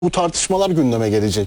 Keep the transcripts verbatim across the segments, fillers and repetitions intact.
bu tartışmalar gündeme gelecek.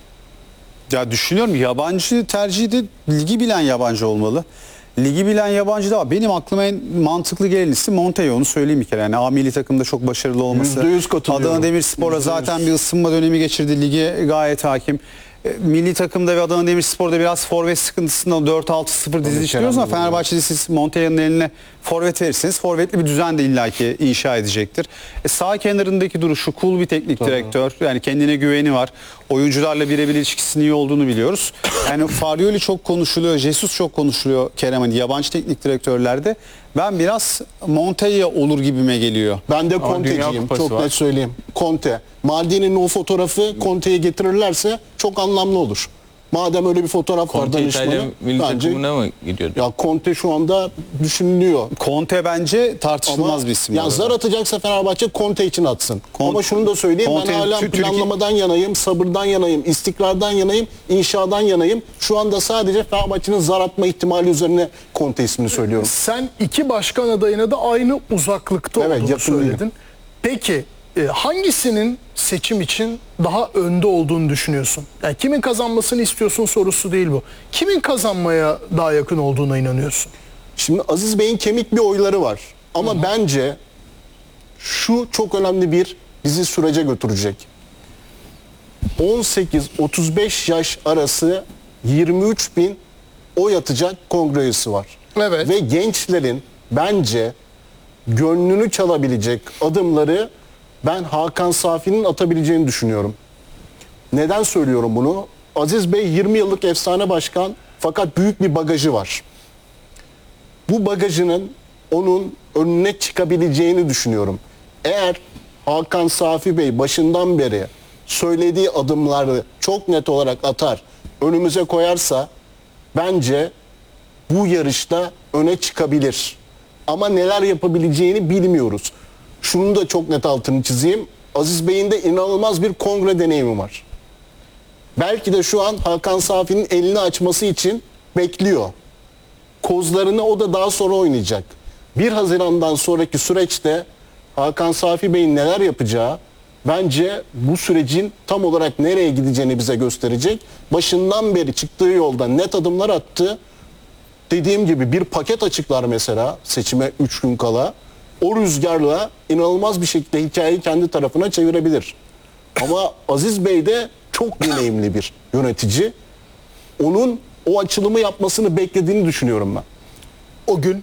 Ya düşünüyorum, yabancı tercihi de ligi bilen yabancı olmalı. Ligi bilen yabancı da benim aklıma en mantıklı gelen isim Montella, onu söyleyeyim bir kere. Yani A milli takımda çok başarılı olması. yüzde yüz katılıyorum. Adana Demirspor'a zaten bir ısınma dönemi geçirdi. Lige gayet hakim. E, milli takımda ve Adana Demirspor'da biraz forvet sıkıntısında dört altı sıfır dizili çıkıyoruz ama Fenerbahçe'de siz Montella'nın eline forvet verirseniz forvetli bir düzen de illaki inşa edecektir. E, sağ kenarındaki duruşu, cool bir teknik Tabii. direktör. Yani kendine güveni var. Oyuncularla birebir ilişkisinin iyi olduğunu biliyoruz. Yani Farioli çok konuşuluyor, Jesus çok konuşuluyor Kerem, hani yabancı teknik direktörlerde. Ben biraz Montella olur gibime geliyor. Ben de Conte'ciyim, çok var. net söyleyeyim. Conte. Maldini'nin o fotoğrafı Conte'ye getirirlerse çok anlamlı olur. Madem öyle bir fotoğraf Conte var danışmanı. İtalya milli takımına mı gidiyordu? Ya Conte şu anda düşünülüyor. Conte bence tartışılmaz Ama bir isim. Ya zar atacaksa Fenerbahçe Conte için atsın. Conte, Ama şunu da söyleyeyim, Conte, ben hala planlamadan yanayım, sabırdan yanayım, istikrardan yanayım, inşadan yanayım. Şu anda sadece Fenerbahçe'nin zar atma ihtimali üzerine Conte ismini söylüyorum. Sen iki başkan adayına da aynı uzaklıkta evet, olduğunu söyledin. Peki e, hangisinin seçim için daha önde olduğunu düşünüyorsun? Yani kimin kazanmasını istiyorsun sorusu değil bu. Kimin kazanmaya daha yakın olduğuna inanıyorsun? Şimdi Aziz Bey'in kemik bir oyları var. Ama Hı-hı. bence şu çok önemli bir bizi sürece götürecek. on sekiz otuz beş yaş arası yirmi üç bin oy atacak kongre üyesi var. Evet. Ve gençlerin bence gönlünü çalabilecek adımları ben Hakan Safi'nin atabileceğini düşünüyorum. Neden söylüyorum bunu? Aziz Bey yirmi yıllık efsane başkan, fakat büyük bir bagajı var. Bu bagajının onun önüne çıkabileceğini düşünüyorum. Eğer Hakan Safi Bey başından beri söylediği adımları çok net olarak atar, önümüze koyarsa bence bu yarışta öne çıkabilir. Ama neler yapabileceğini bilmiyoruz. Şunu da çok net altını çizeyim. Aziz Bey'in de inanılmaz bir kongre deneyimi var. Belki de şu an Hakan Safi'nin elini açması için bekliyor. Kozlarını o da daha sonra oynayacak. bir Haziran'dan sonraki süreçte Hakan Safi Bey'in neler yapacağı bence bu sürecin tam olarak nereye gideceğini bize gösterecek. Başından beri çıktığı yolda net adımlar attı. Dediğim gibi bir paket açıklar mesela seçime üç gün kala. O rüzgarla inanılmaz bir şekilde hikayeyi kendi tarafına çevirebilir. Ama Aziz Bey de çok deneyimli bir yönetici. Onun o açılımı yapmasını beklediğini düşünüyorum ben. O gün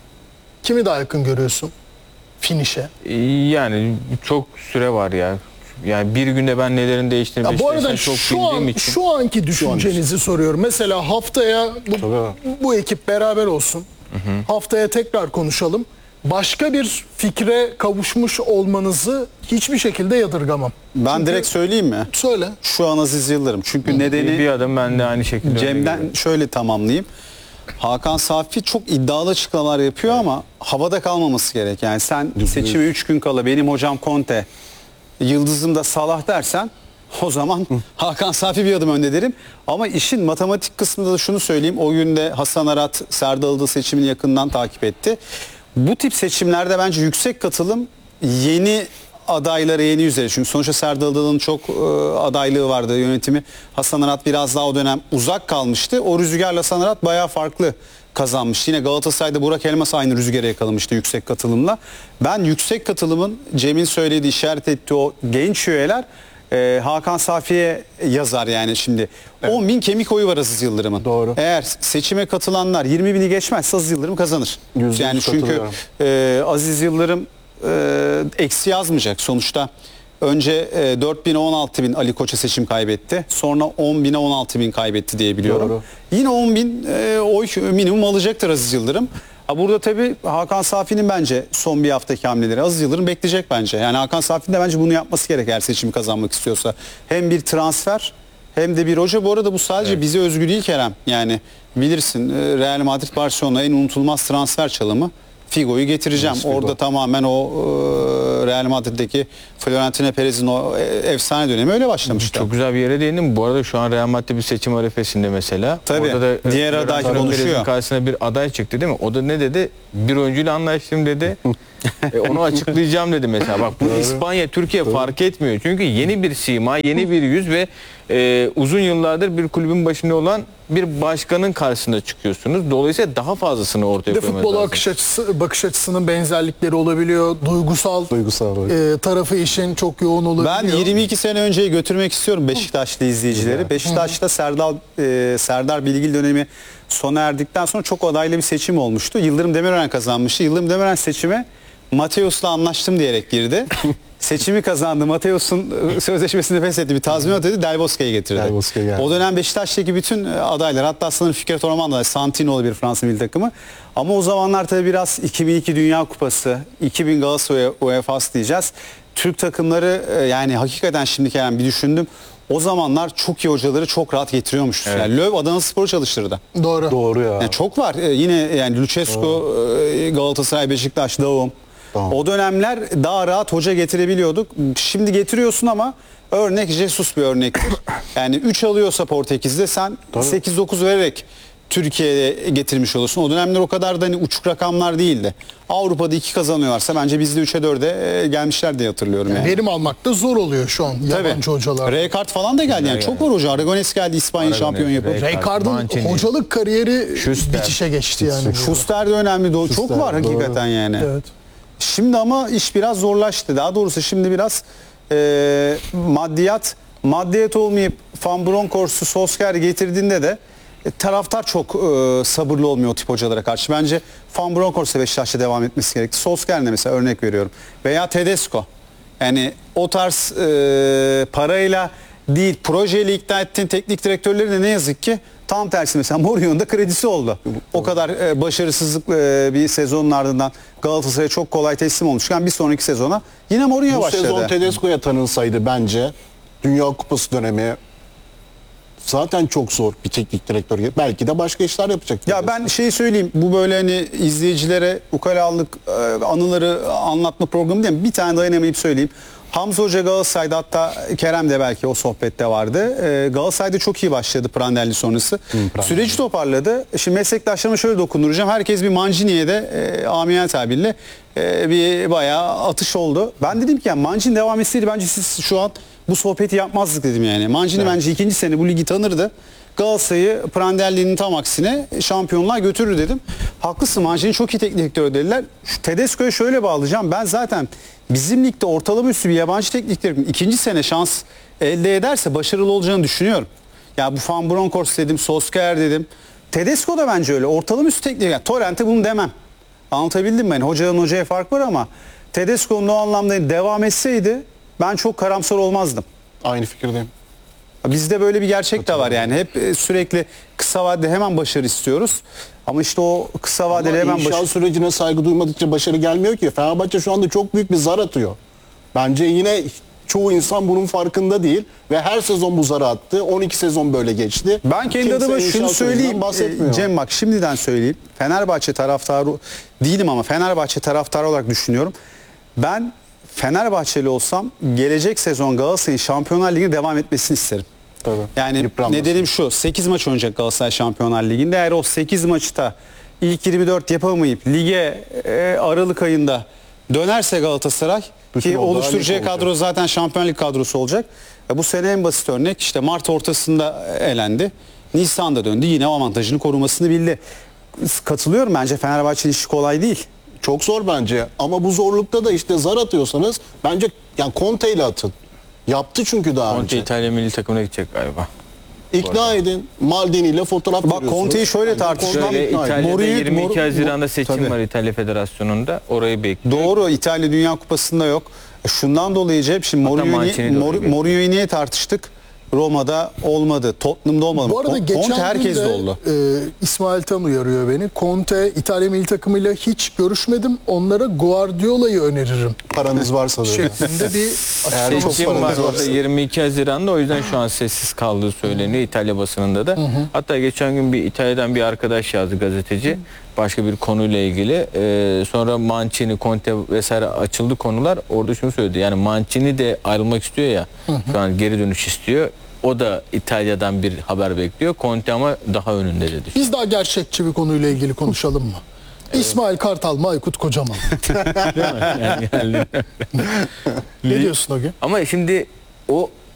kimi daha yakın görüyorsun finişe? Yani çok süre var ya. Yani bir günde ben nelerin değiştiğini ya bu arada çok şu an için. şu anki düşüncenizi şu an soruyorum. Mesela haftaya bu, bu ekip beraber olsun. Hı hı. Haftaya tekrar konuşalım. Başka bir fikre kavuşmuş olmanızı hiçbir şekilde yadırgamam. Ben Çünkü, direkt söyleyeyim mi? Söyle. Şu an Aziz Yıldırım. Çünkü Hı. nedeni... Bir adım ben de aynı şekilde... Cem'den şöyle tamamlayayım. Hakan Safi çok iddialı açıklamalar yapıyor evet. ama havada kalmaması gerek. Yani sen Düzgün. seçime üç gün kala benim hocam Conte, yıldızım da Salah dersen o zaman Hı. Hakan Safi bir adım önde derim. Ama işin matematik kısmında da şunu söyleyeyim. O günde Hasan Arat, Serdal Adalı seçimini yakından takip etti. Bu tip seçimlerde bence yüksek katılım yeni adaylara yeni yüzleri. Çünkü sonuçta Serdal Adalı'nın çok e, adaylığı vardı yönetimi. Hasan Arat biraz daha o dönem uzak kalmıştı. O rüzgarla Hasan Arat bayağı farklı kazanmıştı. Yine Galatasaray'da Burak Elmas aynı rüzgara yakalamıştı yüksek katılımla. Ben yüksek katılımın Cem'in söylediği, işaret ettiği o genç üyeler e, Hakan Safi'ye yazar yani şimdi. Evet. on bin kemik oyu var Aziz Yıldırım'ın. Doğru. Eğer seçime katılanlar yirmi bini geçmezse Aziz Yıldırım kazanır. Yani çünkü e, Aziz Yıldırım e, eksi yazmayacak sonuçta. Önce e, dört bine on altı bin Ali Koç'a seçim kaybetti. Sonra on bine on altı bin kaybetti diye biliyorum. Doğru. Yine on bin e, oy minimum alacaktır Aziz Yıldırım. Ha, burada tabii Hakan Safi'nin bence son bir haftaki hamleleri Aziz Yıldırım bekleyecek bence. Yani Hakan Safi'nin de bence bunu yapması gerek eğer seçimi kazanmak istiyorsa. Hem bir transfer hem de bir hoca. Bu arada bu sadece evet. bize özgü değil Kerem. Yani bilirsin Real Madrid Barcelona en unutulmaz transfer çalımı. Figo'yu getireceğim. Figo. Orada tamamen o e, Real Madrid'deki Florentino Perez'in o e, efsane dönemi öyle başlamıştı. Çok güzel bir yere değindim. Bu arada şu an Real Madrid bir seçim arifesinde mesela. Tabii. Orada da diğer aday konuşuyor. Karşısına bir aday çıktı değil mi? O da ne dedi? Bir oyuncuyla anlaştım dedi. E, onu açıklayacağım dedi mesela. Bak bu İspanya, Türkiye fark etmiyor. Çünkü yeni bir sima, yeni bir yüz ve e, uzun yıllardır bir kulübün başında olan bir başkanın karşısında çıkıyorsunuz. Dolayısıyla daha fazlasını ortaya Bir de koymanız futbola lazım. akış açısı, bakış açısının benzerlikleri olabiliyor. Duygusal, Duygusal, e, tarafı işin çok yoğun olabiliyor. Ben yirmi iki sene önceyi götürmek istiyorum Beşiktaşlı izleyicileri. Beşiktaş'ta Serdar e, Serdar Bilgili dönemi sona erdikten sonra çok adaylı bir seçim olmuştu. Yıldırım Demirören kazanmıştı. Yıldırım Demirören seçime Mateus'la anlaştım diyerek girdi. Seçimi kazandı. Mateus'un e, sözleşmesini feshetti. Bir tazminat ödedi. Del Bosque'yi getirdi. Del Bosque geldi. O dönem Beşiktaş'taki bütün e, adaylar, hatta sanırım Fikret Orman da, Santino'lu bir Fransız milli takımı. Ama o zamanlar tabii biraz iki bin iki Dünya Kupası, iki bin Galatasaray U E F A'sı diyeceğiz. Türk takımları e, yani hakikaten şimdi yani bir düşündüm. O zamanlar çok iyi hocaları çok rahat getiriyormuş. Yani Löw Adanaspor'u çalıştırdı. Doğru. Doğru ya. Yani çok var. Ee, yine yani Lucescu, e, Galatasaray, Beşiktaş, Daum. Tamam. O dönemler daha rahat hoca getirebiliyorduk. Şimdi getiriyorsun ama örnek Jesus bir örnektir. Yani üç alıyorsa Portekiz'de sen sekiz dokuz vererek Türkiye'ye getirmiş olursun. O dönemler o kadar da hani uçuk rakamlar değildi. Avrupa'da iki kazanıyorlarsa bence bizde üçe dörde gelmişler diye hatırlıyorum yani. Verim almak da zor oluyor şu an yabancı hocalar. Rijkaard falan da geldi yani. Çok var hoca. Aragones geldi, İspanya Aragones, şampiyon yapıp. Rijkaard, Rijkaard'ın Mancini, hocalık kariyeri Schuster. bitişe geçti yani. Schuster de önemli. Çok Schuster, var hakikaten doğru. yani. Evet. Şimdi ama iş biraz zorlaştı. Daha doğrusu şimdi biraz e, maddiyat maddiyat olmayıp Van Bronckhorst'u Solskjaer getirdiğinde de e, taraftar çok e, sabırlı olmuyor o tip hocalara karşı. Bence Van Bronckhorst'a Beşiktaş'ta devam etmesi gerekti. Solskjaer'le mesela örnek veriyorum. Veya Tedesco. Yani o tarz e, parayla değil, projeyle ikna ettiğin teknik direktörlerin de ne yazık ki tam tersi, mesela Mourinho'nun da kredisi oldu. O kadar e, başarısızlık e, bir sezonun ardından Galatasaray'a çok kolay teslim olmuşken bir sonraki sezona yine Mourinho Bu başladı. sezon Tedesco'ya tanınsaydı bence Dünya Kupası dönemi zaten çok zor bir teknik direktör. Belki de başka işler yapacak. Ya ben şeyi söyleyeyim, bu böyle hani izleyicilere ukalalık e, anıları anlatma programı değil mi? Bir tane dayanamayıp söyleyeyim. Hamza Hoca Galatasaray'da, hatta Kerem de belki o sohbette vardı. E, Galatasaray'da çok iyi başladı Prandelli sonrası. Prandelli. Süreci toparladı. Şimdi meslektaşlarıma şöyle dokunduracağım. Herkes bir Mancini'ye de e, amiyane tabirle e, bir bayağı atış oldu. Ben dedim ki yani Mancini devam etseydi bence siz şu an bu sohbeti yapmazdık dedim yani. Mancini Evet. bence ikinci sene bu ligi tanırdı. Galatasaray'ı Prandelli'nin tam aksine şampiyonluğa götürür dedim. Haklısın, Mancini çok iyi teknik direktör dediler. Şu Tedesco'ya şöyle bağlayacağım. Ben zaten bizim ligde ortalama üstü bir yabancı teknik direktörün ikinci sene şans elde ederse başarılı olacağını düşünüyorum. Ya bu Van Bronckhorst dedim, Solskjaer dedim. Tedesco da bence öyle. Ortalama üstü teknik. Yani Torrent'e bunu demem. Anlatabildim mi? Yani hocanın hocaya fark var ama Tedesco'nun o anlamda devam etseydi ben çok karamsar olmazdım. Aynı fikirdeyim. Bizde böyle bir gerçek de var yani. Hep e, sürekli kısa vadede hemen başarı istiyoruz. Ama işte o kısa vadeli Ama hemen inşaat başarı. sürecine saygı duymadıkça başarı gelmiyor ki. Fenerbahçe şu anda çok büyük bir zar atıyor. Bence yine çoğu insan bunun farkında değil ve her sezon bu zarı attı. on iki sezon böyle geçti. Ben kendi Kimse adıma inşaat şunu sürecinden söyleyeyim. bahsetmiyor. e, Cem bak şimdiden söyleyeyim. Fenerbahçe taraftarı değilim ama Fenerbahçe taraftarı olarak düşünüyorum. Ben Fenerbahçeli olsam gelecek sezon Galatasaray'ın Şampiyonlar Ligi'ne devam etmesini isterim. Tabii. Yani Yıpranmasın. nedenim şu: sekiz maç oynayacak Galatasaray Şampiyonlar Ligi'nde. Eğer o sekiz maçta ilk yirmi dört yapamayıp lige e, Aralık ayında dönerse Galatasaray, Bütün ki o daha oluşturacağı lig olacak. kadro zaten Şampiyonlar Ligi kadrosu olacak. E, bu sene en basit örnek işte Mart ortasında elendi. Nisan'da döndü. Yine avantajını korumasını bildi. Katılıyorum, bence Fenerbahçe'nin işi kolay değil. Çok zor bence ama bu zorlukta da işte zar atıyorsanız bence yani Conte ile atın. Yaptı çünkü daha Conte önce. İtalya milli takımına gidecek galiba. İkna edin. Maldini ile fotoğraf Bak, veriyorsunuz. Conte'yi şöyle Bence tartışalım. Conte'yi Şöyle ikna edin. İtalya'da Mourinho- yirmi iki Mor- Haziran'da seçim Tabii. var İtalya Federasyonu'nda. Orayı bekliyor. Doğru, İtalya Dünya Kupası'nda yok. E, Şundan dolayı Cem, şimdi Hatta Mourinho'yu Mancini de Mor- oraya Mourinho'yu niye tartıştık? Roma'da olmadı, Tottenham'da olmadı. Bu arada Con- geçen Conte gün herkes de de oldu. e, İsmail Tan uyarıyor beni. Conte İtalya milli takımıyla hiç görüşmedim. Onlara Guardiola'yı öneririm. Paranız varsa da. Şeklinde bir Eğer çok Seçim var paranız orada varsa. yirmi iki Haziran'da, o yüzden şu an sessiz kaldığı söyleniyor İtalya basınında da. Hatta geçen gün bir İtalya'dan bir arkadaş yazdı, gazeteci. Başka bir konuyla ilgili. Ee, sonra Mancini, Conte vesaire açıldı konular. Orada şunu söyledi. Yani Mancini de ayrılmak istiyor ya. Şu an geri dönüş istiyor. O da İtalya'dan bir haber bekliyor. Conte ama daha önünde dedi. Biz daha gerçekçi bir konuyla ilgili konuşalım mı? İsmail Kartal mı Aykut Kocaman mı? Yani geldi. Ne diyorsun o gün? Ama şimdi o